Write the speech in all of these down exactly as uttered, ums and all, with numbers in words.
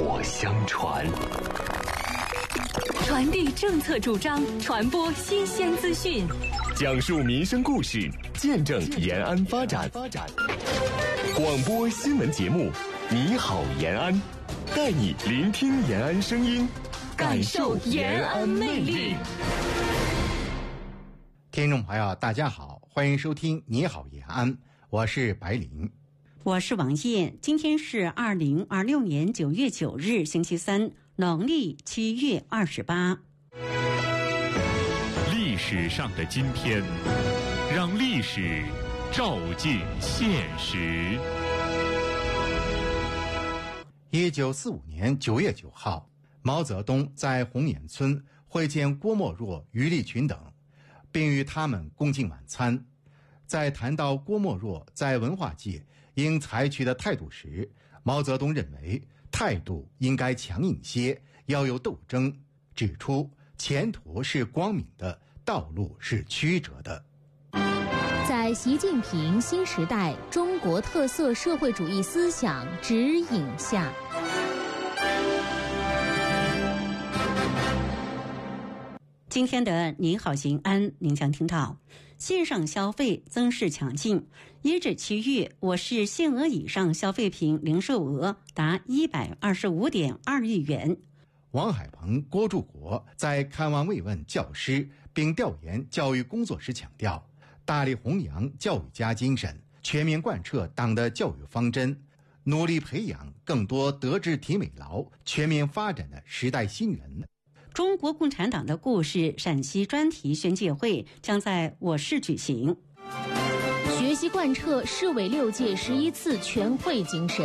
火相传， 传递政策主张，传播新鲜资讯， 讲述民生故事，见证延安发展。广播新闻节目《你好延安》，带你聆听延安声音，感受延安魅力。 听众朋友，大家好，欢迎收听《你好延安》，我是白林。 我是王燕。今天是二零二六年九月九日，星期三，农历七月二十八。 历史上的今天，让历史照进现实。 一九四五年九月九号，毛泽东在红岩村会见郭沫若、余立群等，并与他们共进晚餐。在谈到郭沫若在文化界应采取的态度时，毛泽东认为态度应该强硬些，要有斗争，指出前途是光明的，道路是曲折的。 在习近平新时代中国特色社会主义思想指引下， 今天的你好延安，您将听到线上消费增势强劲。一至七月，我市限额以上消费品零售额达一百二十五点二亿元。 王海鹏、郭柱国在看望慰问教师并调研教育工作时强调，大力弘扬教育家精神，全面贯彻党的教育方针，努力培养更多德智体美劳全面发展的时代新人。 中国共产党的故事陕西专题宣介会将在我市举行， 学习贯彻市委六届十一次全会精神。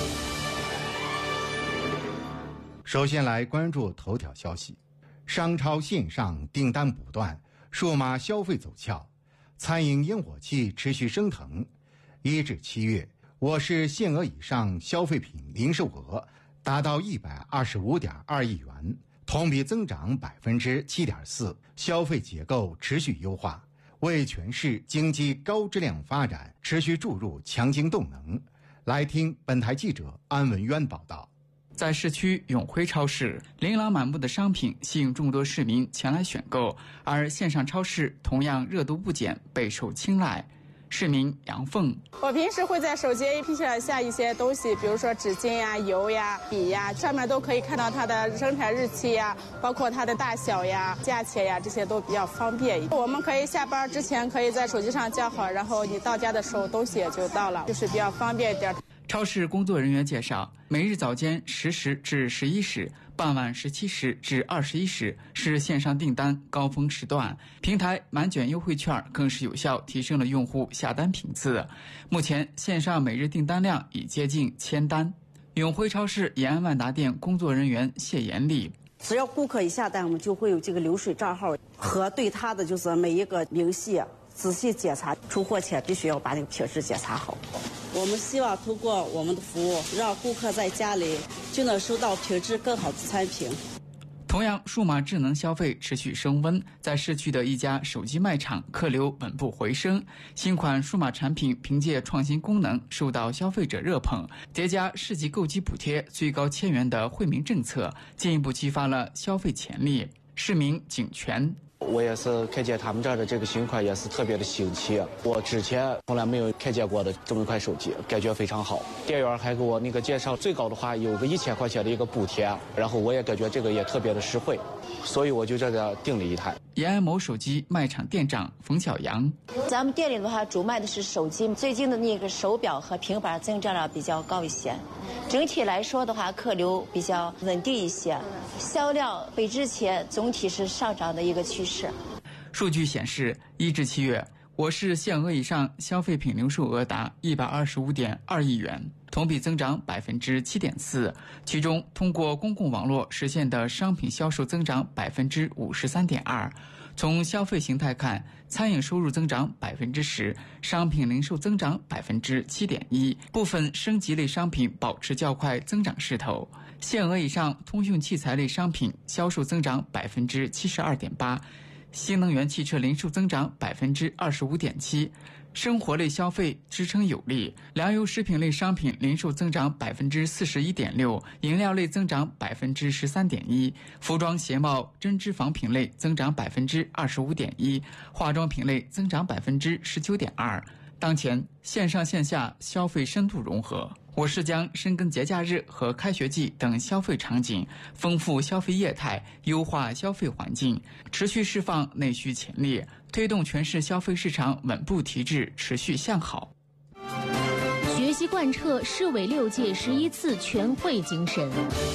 首先来关注头条消息，商超线上订单不断，数码消费走俏，餐饮烟火气持续升腾。一至七月，我市限额以上消费品零售额达到一百二十五点二亿元，同比增长百分之七点四，消费结构持续优化，为全市经济高质量发展持续注入强劲动能。来听本台记者安文渊报道。 在市区永辉超市，琳琅满目的商品吸引众多市民前来选购，而线上超市同样热度不减，备受青睐。市民杨凤， 我平时会在手机 A P P 上下一些东西，比如说纸巾呀、油呀、笔呀，上面都可以看到它的生产日期呀，包括它的大小呀、价钱呀，这些都比较方便。我们可以下班之前可以在手机上叫好，然后你到家的时候东西也就到了，就是比较方便一点。 超市工作人员介绍，每日早间十时至十一时，傍晚十七时至二十一时是线上订单高峰时段，平台满减优惠券更是有效提升了用户下单频次。目前线上每日订单量已接近千单。永辉超市延安万达店工作人员谢延丽， 只要顾客一下单，我们就会有这个流水账号和对他的就是每一个明细仔细检查，出货前必须要把这个品质检查好。我们希望通过我们的服务，让顾客在家里就能收到品质更好的产品。 同样，数码智能消费持续升温，在市区的一家手机卖场，客流稳步回升。新款数码产品凭借创新功能受到消费者热捧，叠加市级购机补贴最高千元的惠民政策，进一步激发了消费潜力。市民景全， 我也是看见他们这儿的这个新款也是特别的新奇，我之前从来没有看见过的这么一款手机，感觉非常好。店员还给我那个介绍，最高的话有个一千块钱的一个补贴，然后我也感觉这个也特别的实惠，所以我就这样订了一台。 延安某手机卖场店长冯小阳， 咱们店里的话主卖的是手机，最近的那个手表和平板增长量比较高一些，整体来说的话客流比较稳定一些，销量比之前总体是上涨的一个趋势。 数据显示，一至七月，我市限额以上消费品零售额达一百二十五点二亿元，同比增长百分之七点四。其中，通过公共网络实现的商品销售增长百分之五十三点二。从消费形态看，餐饮收入增长百分之十，商品零售增长百分之七点一，部分升级类商品保持较快增长势头。限额以上通讯器材类商品销售增长百分之七十二点八。新能源汽车零售增长百分之二十五点七， 生活类消费支撑有力，粮油食品类商品零售增长百分之四十一点六，饮料类增长百分之十三点一，服装鞋帽针织纺品类增长百分之二十五点一，化妆品类增长百分之十九点二。当前线上线下消费深度融合，我市将深耕节假日和开学季等消费场景，丰富消费业态，优化消费环境，持续释放内需潜力，推动全市消费市场稳步提质，持续向好。 学习贯彻市委六届十一次全会精神。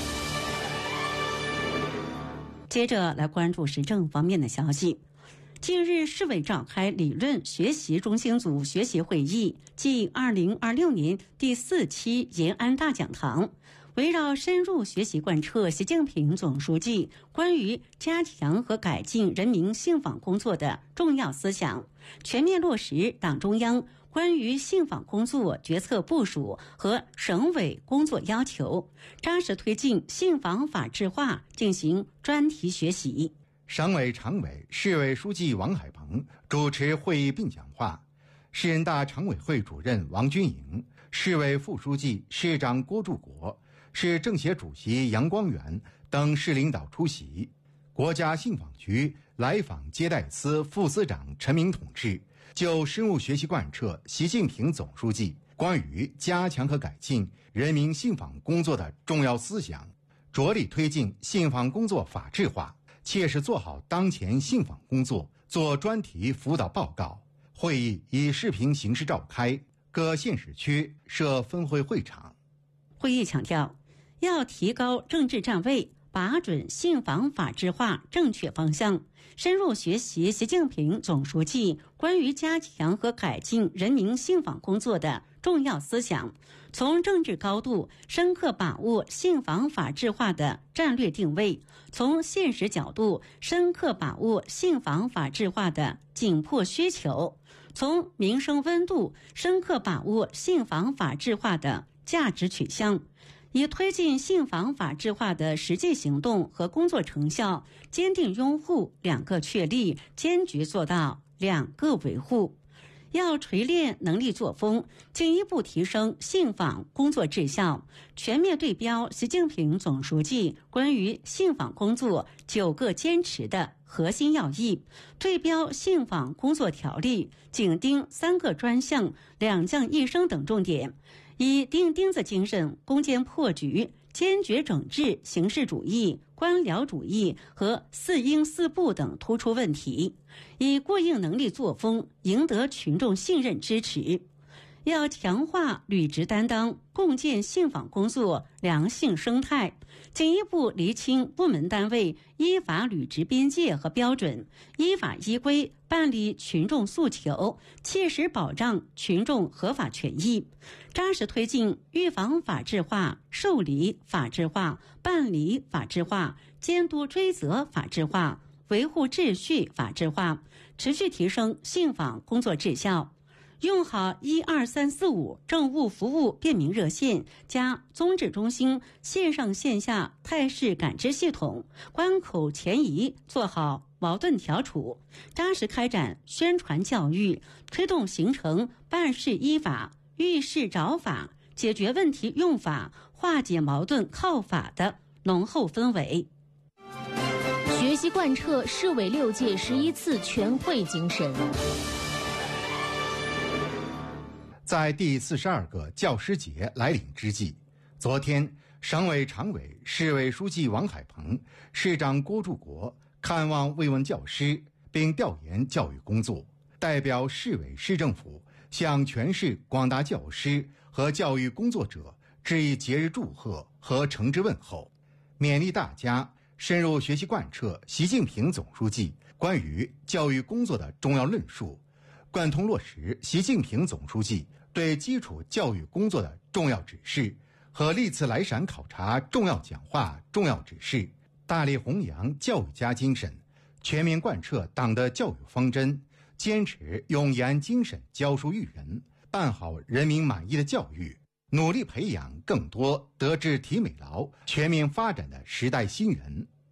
接着来关注时政方面的消息。近日，市委召开理论学习中心组学习会议暨二零二六年第四期延安大讲堂，围绕深入学习贯彻习近平总书记关于加强和改进人民信访工作的重要思想，全面落实党中央关于信访工作决策部署和省委工作要求，扎实推进信访法治化进行专题学习。 省委常委、市委书记王海鹏主持会议并讲话，市人大常委会主任王军营、市委副书记、市长郭柱国、市政协主席杨光远等市领导出席。国家信访局来访接待司副司长陈明同志就深入学习贯彻习近平总书记关于加强和改进人民信访工作的重要思想，着力推进信访工作法治化，切实做好当前信访工作，做专题辅导报告。会议以视频形式召开，各县市区设分会会场。 会议强调，要提高政治站位，把准信访法治化正确方向，深入学习习近平总书记关于加强和改进人民信访工作的重要思想，从政治高度深刻把握信访法治化的战略定位，从现实角度深刻把握信访法治化的紧迫需求，从民生温度深刻把握信访法治化的价值取向，以推进信访法治化的实际行动和工作成效，坚定拥护两个确立，坚决做到两个维护。要锤炼能力作风，进一步提升信访工作质效，全面对标习近平总书记关于信访工作九个坚持的核心要义，对标信访工作条例，紧盯三个专项、两降一升等重点，以钉钉子精神攻坚破局，坚决整治形式主义、官僚主义和四应四不等突出问题，以过硬能力作风赢得群众信任支持。要强化履职担当，共建信访工作良性生态，进一步厘清部门单位依法履职边界和标准，依法依规办理群众诉求，切实保障群众合法权益，扎实推进预防法治化、受理法治化、办理法治化、监督追责法治化、维护秩序法治化，持续提升信访工作质效。用好一二三四五政务服务便民热线加综治中心线上线下态势感知系统，关口前移做好矛盾调处，扎实开展宣传教育，推动形成办事依法、遇事找法、解决问题用法、化解矛盾靠法的浓厚氛围。 学习贯彻市委六届十一次全会精神。 在第四十二个教师节来临之际，昨天，省委常委、市委书记王海鹏、市长郭柱国看望慰问教师，并调研教育工作，代表市委市政府向全市广大教师和教育工作者致以节日祝贺和诚挚问候，勉励大家深入学习贯彻习近平总书记关于教育工作的重要论述，贯通落实习近平总书记对基础教育工作的重要指示和历次来陕考察重要讲话重要指示，大力弘扬教育家精神，全面贯彻党的教育方针，坚持用延安精神教书育人，办好人民满意的教育，努力培养更多德智体美劳全面发展的时代新人。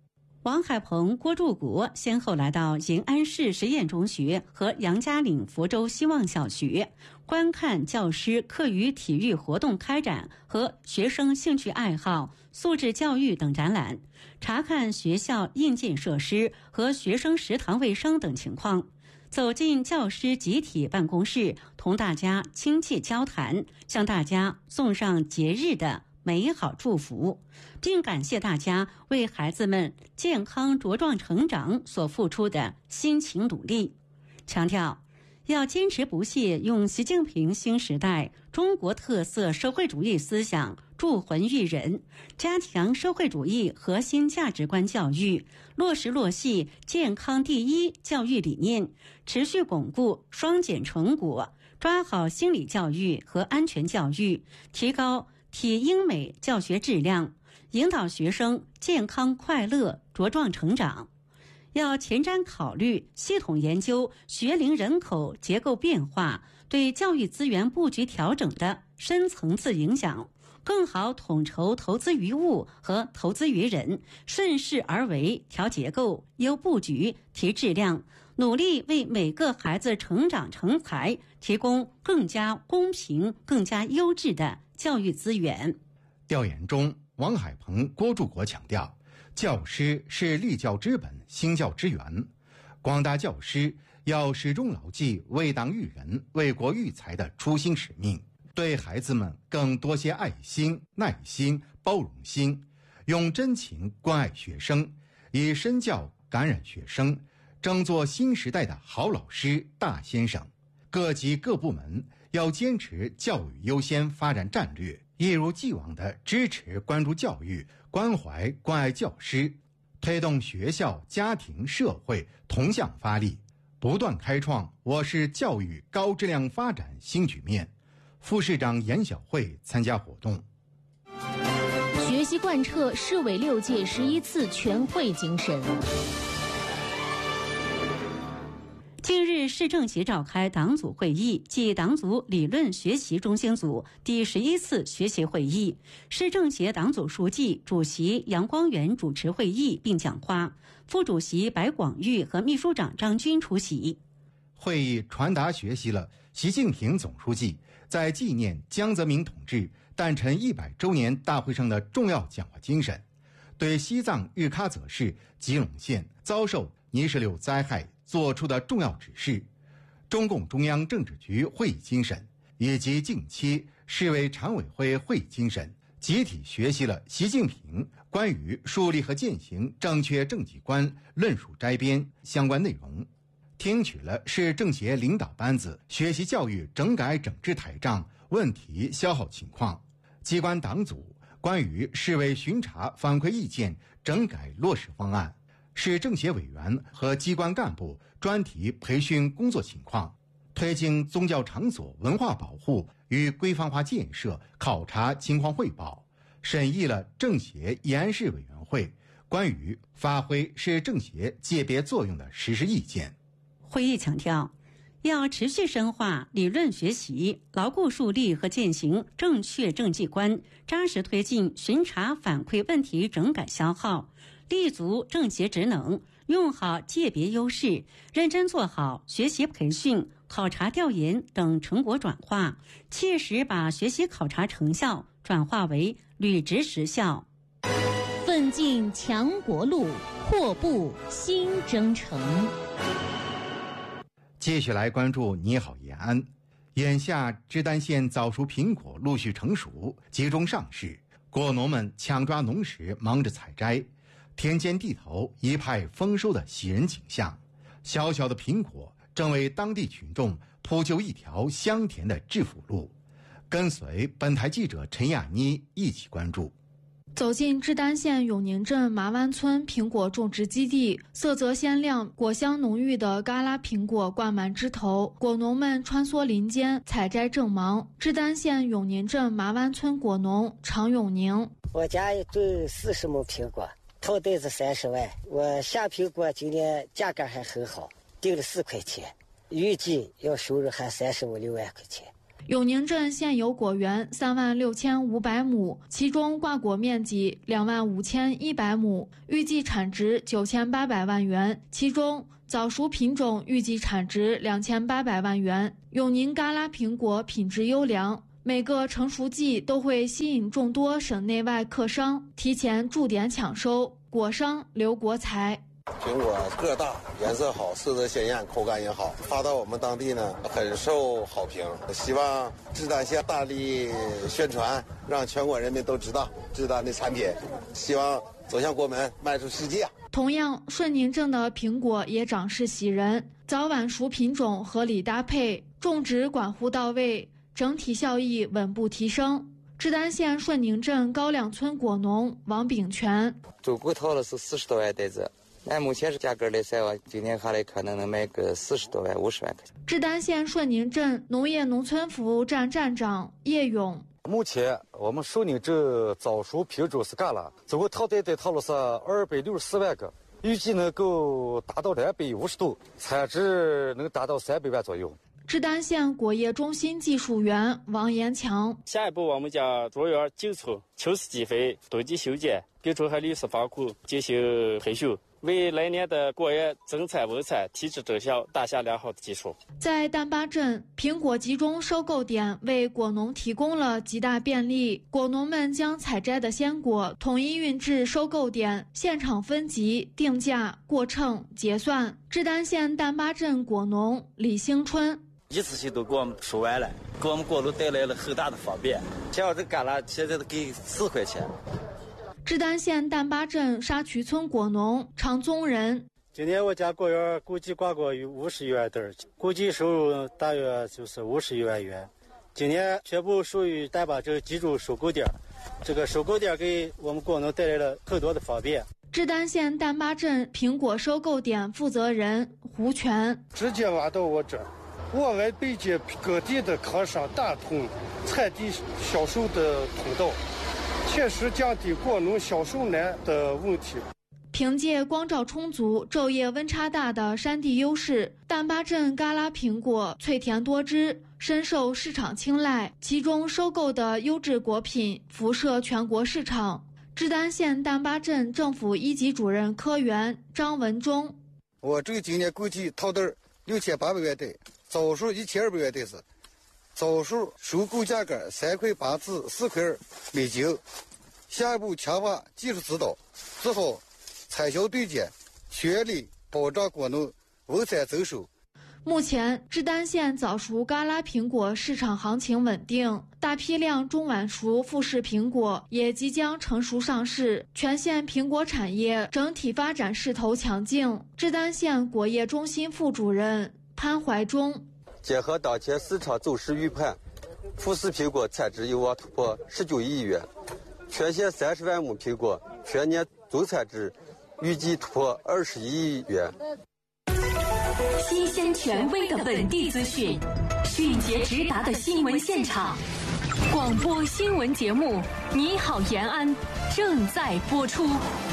王海鹏、郭柱国先后来到延安市实验中学和杨家岭福州希望小学，观看教师课余体育活动开展和学生兴趣爱好、素质教育等展览，查看学校硬件设施和学生食堂卫生等情况。走进教师集体办公室，同大家亲切交谈，向大家送上节日的美好祝福，并感谢大家为孩子们健康茁壮成长所付出的辛勤努力，强调要坚持不懈用习近平新时代中国特色社会主义思想铸魂育人，加强社会主义核心价值观教育，落实落细健康第一教育理念，持续巩固双减成果，抓好心理教育和安全教育，提高体英美教学质量，引导学生健康快乐茁壮成长。要前瞻考虑系统研究学龄人口结构变化对教育资源布局调整的深层次影响，更好统筹投资于物和投资于人，顺势而为，调结构、优布局、提质量，努力为每个孩子成长成才提供更加公平、更加优质的教育资源。 调研中，王海鹏、郭柱国强调，教师是立教之本、兴教之源，广大教师要始终牢记为党育人、为国育才的初心使命，对孩子们更多些爱心、耐心、包容心，用真情关爱学生，以身教感染学生，争做新时代的好老师、大先生。各级各部门要坚持教育优先发展战略，一如既往地支持关注教育、关怀关爱教师，推动学校、家庭、社会同向发力，不断开创我市教育高质量发展新局面。副市长严晓慧参加活动。 学习贯彻市委六届十一次全会精神。 近日，市政协召开党组会议暨党组理论学习中心组第十一次学习会议，市政协党组书记、主席杨光远主持会议并讲话，副主席白广玉和秘书长张军出席。 会议传达学习了习近平总书记在纪念江泽民同志诞辰一百周年大会上的重要讲话精神，对西藏日喀则市吉隆县遭受泥石流灾害作出的重要指示，中共中央政治局会议精神以及近期市委常委会会议精神，集体学习了习近平关于树立和践行正确政绩观论述摘编相关内容，听取了市政协领导班子学习教育整改整治台账问题消耗情况，机关党组关于市委巡查反馈意见整改落实方案，市政协委员和机关干部专题培训工作情况，推进宗教场所文化保护与规范化建设考察情况汇报，审议了政协延安市委员会关于发挥市政协界别作用的实施意见。 会议强调，要持续深化理论学习，牢固树立和践行正确政绩观，扎实推进巡查反馈问题整改消耗，立足政协职能，用好界别优势，认真做好学习培训、考察调研等成果转化，切实把学习考察成效转化为履职实效。 奋进强国路，阔步新征程。 继续来关注你好延安。眼下芝丹县早熟苹果陆续成熟，集中上市，果农们抢抓农时忙着采摘，田间地头一派丰收的喜人景象。小小的苹果正为当地群众铺就一条香甜的致富路。跟随本台记者陈亚妮一起关注。 走进芝丹县永宁镇麻湾村苹果种植基地，色泽鲜亮、果香浓郁的嘎拉苹果挂满枝头，果农们穿梭林间，采摘正忙。芝丹县永宁镇麻湾村果农常永宁： 我家种四十亩苹果，套袋子三十万。我下苹果今年价格还很好，定了四块钱，预计要收入还三十五六万块钱。 永宁镇现有果园三万六千五百亩，其中挂果面积两万五千一百亩，预计产值九千八百万元，其中早熟品种预计产值两千八百万元。永宁嘎拉苹果品质优良，每个成熟季都会吸引众多省内外客商提前驻点抢收，果商留国财。 苹果个大，颜色好，色泽鲜艳，口感也好，发到我们当地呢很受好评。希望志丹县大力宣传，让全国人民都知道志丹的产品，希望走向国门，迈出世界。 同样，顺宁镇的苹果也长势喜人，早晚熟品种合理搭配，种植管护到位，整体效益稳步提升。志丹县顺宁镇高粱村果农王炳全， 走过套了是四十多万袋子。按目前是价格来算，我今天下来可能能卖个四十多万、五十万块钱。 志丹县顺宁镇农业农村服务站站长叶勇， 目前我们顺宁镇早熟品种是嘎啦，总共套袋袋套了是二百六十四万个，预计能够达到两百五十吨，产值能达到三百万左右。 志丹县果业中心技术员王延强， 下一步我们将着眼基础、求实机会、冬季修剪，并配合律师法库进行培训，为来年的果业增产稳产、提质增效打下良好的基础。 在丹巴镇，苹果集中收购点为果农提供了极大便利，果农们将采摘的鲜果统一运至收购点，现场分级、定价、过秤、结算。志丹县丹巴镇果农李兴春， 一次性都给我们收完了，给我们果农带来了很大的方便。像我这嘎啦现在都给四块钱。 志丹县丹巴镇沙渠村果农常宗仁， 今年我家果园估计挂果有五十余万袋，估计收入大约就是五十余万元。今年全部属于丹巴镇集中收购点，这个收购点给我们果农带来了很多的方便。 志丹县丹巴镇苹果收购点负责人胡全， 直接挖到我这儿，我来对接各地的客商，打通产地销售的通道，切实降低果农销售难的问题。 凭借光照充足、昼夜温差大的山地优势，丹巴镇嘎拉苹果脆甜多汁，深受市场青睐。其中收购的优质果品辐射全国市场。志丹县丹巴镇政府一级主任科员张文忠， 我这个今年估计套袋六千八百万袋，早熟一千二百万袋子，早熟收购价格三块八至四块二每斤。下一步强化技术指导，做好产销对接，全力保障果农稳产增收。 目前，志丹县早熟嘎拉苹果市场行情稳定，大批量中晚熟富士苹果也即将成熟上市，全县苹果产业整体发展势头强劲。志丹县果业中心副主任潘怀忠， 结合当前市场走势预判，富士苹果产值有望突破十九亿元，全县三十万亩苹果全年总产值预计突破二十一亿元。 新鲜权威的本地资讯，迅捷直达的新闻现场，广播新闻节目《你好延安》正在播出。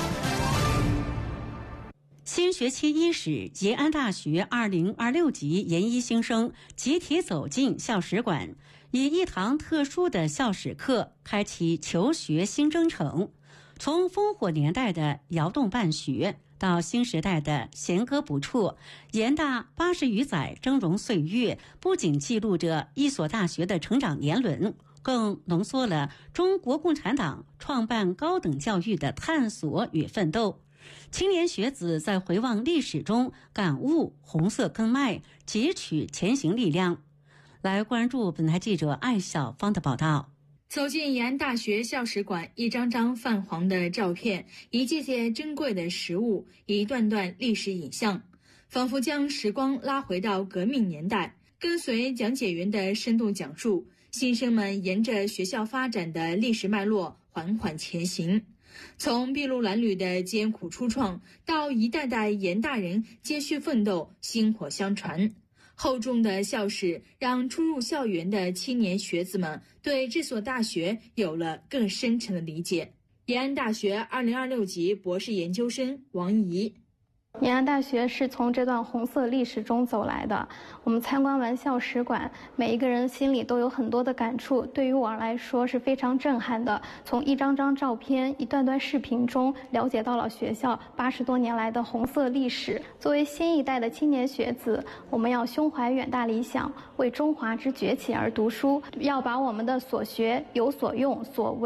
新学期伊始，延安大学二零二六级研一新生集体走进校史馆，以一堂特殊的校史课开启求学新征程。从烽火年代的摇动办学到新时代的弦歌不辍，延大八十余载峥嵘岁月，不仅记录着一所大学的成长年轮，更浓缩了中国共产党创办高等教育的探索与奋斗。青年学子在回望历史中感悟红色根脉，汲取前行力量。来关注本台记者艾小芳的报道。 走进延安大学校史馆，一张张泛黄的照片，一件件珍贵的实物，一段段历史影像，仿佛将时光拉回到革命年代。跟随讲解员的生动讲述，新生们沿着学校发展的历史脉络缓缓前行，从筚路蓝缕的艰苦初创，到一代代延大人接续奋斗，薪火相传。厚重的校史让初入校园的青年学子们对这所大学有了更深层的理解。延安大学二零二六级博士研究生王怡， 延安大学是从这段红色历史中走来的。我们参观完校史馆，每一个人心里都有很多的感触。对于我来说是非常震撼的。从一张张照片、一段段视频中，了解到了学校八十多年来的红色历史。作为新一代的青年学子，我们要胸怀远大理想，为中华之崛起而读书，要把我们的所学有所用、所为。